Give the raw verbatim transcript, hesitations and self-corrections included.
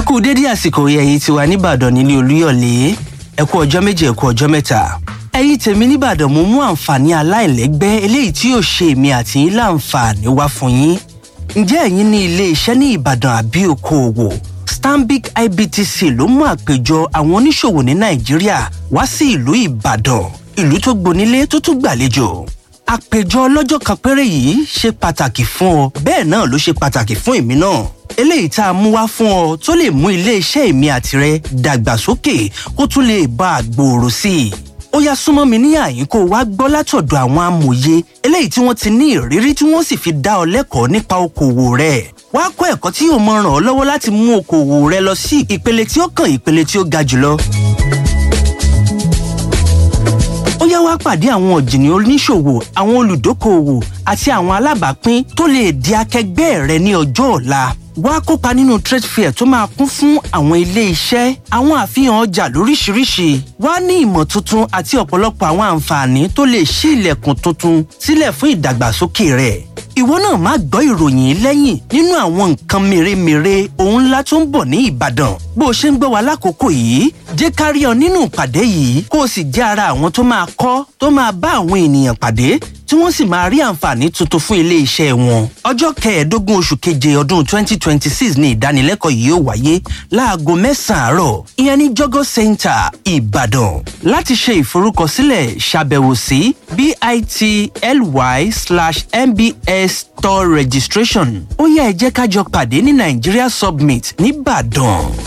kú dédé àsìkò ẹ̀yin tí wà níbàdàn nílé Olúyọ̀lé ẹ kú ọjọ́ méje ẹ kú ọjọ́ mẹ́ta. ẹ̀yin tèmi níbàdàn mo mú àǹfààní aláìlẹ́gbẹ́ eléyìí tí yóò ṣe èmi àti yín láǹfààní wá fún yín. ǹjẹ́ ẹ̀yin ní ilé iṣẹ́ ní ìbàdàn àbí okòòwò? Stanbic I B T C ló mú àpéjọ àwọn oníṣòwò ní Nàìjíríà wá sí ìlú Ìbàdàn, ìlú tó gbonílé tó tún gbàlejò. àpéjọ ọlọ́jọ́ kan péré yìí ṣe pàtàkì fún ọ, bẹ́ẹ̀ náà ló ṣe pàtàkì fún èmi náà. eléyìí tá a mú wá fún ọ tó lè mú ilé-iṣẹ́ èmi àtirẹ dàgbàsókè kó tún lè bá a gbòòrò sí i. ó yá súnmọ́ mi ní àyín kó wá gbọ́ látọ̀dọ̀ àwọn amòye eléyìí tí wọ́n ti ní ìrírí tí wọ́n sì fi dá ọ lẹ́kọ̀ọ́ nípa okòwò rẹ̀. wá kọ́ ẹ̀kọ́ tí yóò máa ràn ọ́ lọ́wọ́ láti mú okòwò rẹ lọ sí ìpele tí ó kàn, ìpele tí ó ga jùlọ. ó yá wá pàdé àwọn ọ̀jìnì oníṣòwò, àwọn olùdókòwò àti àwọn alábàápín tó lè di akẹgbẹ́ rẹ ní ọjọ́ ọ̀la. wá kópa nínú trade fair tó máa kún fún àwọn ilé-iṣẹ́, àwọn àfihàn ọjà lóríṣiríṣi. wá ní ìmọ̀ tuntun àti ọ̀pọ̀lọpọ̀ àwọn àǹfààní tó lè ṣí ilẹ̀kùn tuntun sílẹ̀ fún ìdàgbàsókè rẹ̀. ìwọ náà má gbọ́ ìròyìn lẹ́yìn nínú àwọn nǹkan mèremère ohun ńlá tó ń bọ̀ ní Ìbàdàn. bó o ṣe ń gbọ́ wa lákòókò yìí, jẹ́ ká rí ọ nínú ìpàdé yìí kó o sì jẹ́ ara àwọn tó máa kọ́, tó máa bá àwọn ènìyàn pàdé tí wọ́n sì máa rí àǹfààní tuntun fún ilé-iṣẹ́ wọn. ọjọ́ kẹẹ̀ẹ́dógún oṣù keje ọdún twenty twenty six ni ìdánilẹ́kọ̀ọ́ yìí ó wáyé láago mẹ́sàn-án àárọ̀, ìyẹn ní Jọgọ Center, Ìbàdàn. láti ṣe ìforúkọsílẹ̀ ṣàbẹ̀wò sí bit.ly slash mbs store registration. ó yá ẹ jẹ́ ká jọ pàdé ní Nigeria Submit ní Ìbàdàn.